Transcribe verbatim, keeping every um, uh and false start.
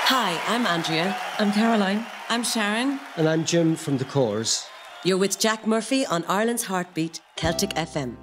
Hi, I'm Andrea. I'm Caroline. I'm Sharon. And I'm Jim from The Corrs. You're with Jack Murphy on Ireland's Heartbeat, Celtic F M.